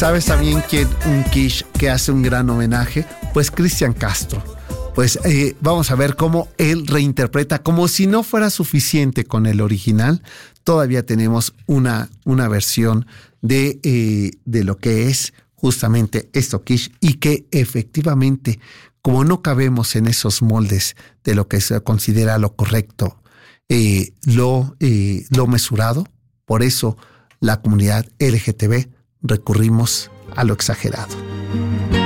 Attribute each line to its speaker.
Speaker 1: ¿Sabes también quién un quiche que hace un gran homenaje? Pues Cristian Castro. Pues vamos a ver cómo él reinterpreta, como si no fuera suficiente con el original. Todavía tenemos una versión de lo que es justamente esto quiche, y que efectivamente, como no cabemos en esos moldes de lo que se considera lo correcto, lo mesurado, por eso la comunidad LGTB recurrimos a lo exagerado.